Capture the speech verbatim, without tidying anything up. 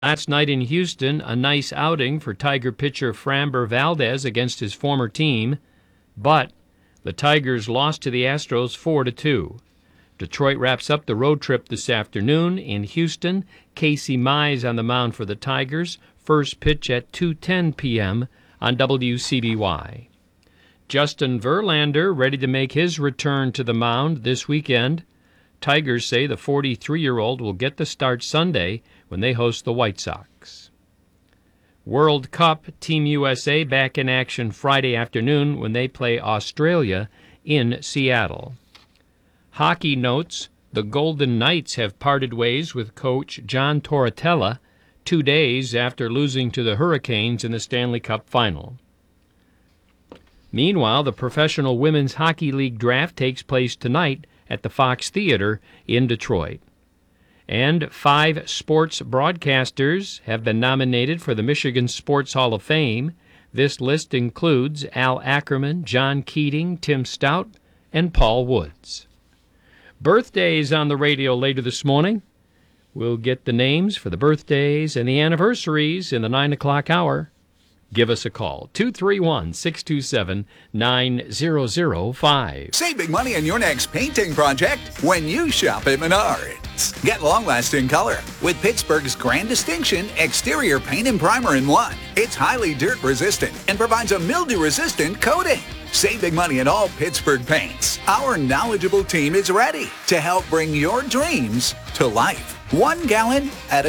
Last night in Houston, a nice outing for Tiger pitcher Framber Valdez against his former team, but the Tigers lost to the Astros four to two. Detroit wraps up the road trip this afternoon. In Houston, Casey Mize on the mound for the Tigers. First pitch at two ten p.m. on W C B Y. Justin Verlander ready to make his return to the mound this weekend. Tigers say the forty-three-year-old will get the start Sunday when they host the White Sox. World Cup, Team U S A back in action Friday afternoon when they play Australia in Seattle. Hockey notes, the Golden Knights have parted ways with coach John Tortorella two days after losing to the Hurricanes in the Stanley Cup Final. Meanwhile, the Professional Women's Hockey League draft takes place tonight at the Fox Theater in Detroit. And five sports broadcasters have been nominated for the Michigan Sports Hall of Fame. This list includes Al Ackerman, John Keating, Tim Stout, and Paul Woods. Birthdays on the radio later this morning. We'll get the names for the birthdays and the anniversaries in the nine o'clock hour. Give us a call, two three one, six two seven, nine zero zero five. Save big money on your next painting project when you shop at Menards. Get long-lasting color with Pittsburgh's Grand Distinction Exterior Paint and Primer in one. It's highly dirt-resistant and provides a mildew-resistant coating. Save big money in all Pittsburgh paints. Our knowledgeable team is ready to help bring your dreams to life. One gallon at a